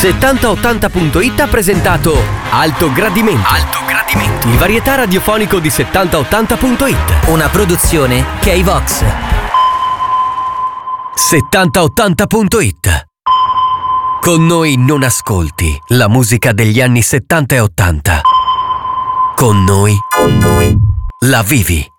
7080.it ha presentato Alto Gradimento. Alto Gradimento. Il varietà radiofonico di 7080.it. Una produzione K-Vox. 7080.it. Con noi non ascolti la musica degli anni 70 e 80. Con noi la vivi.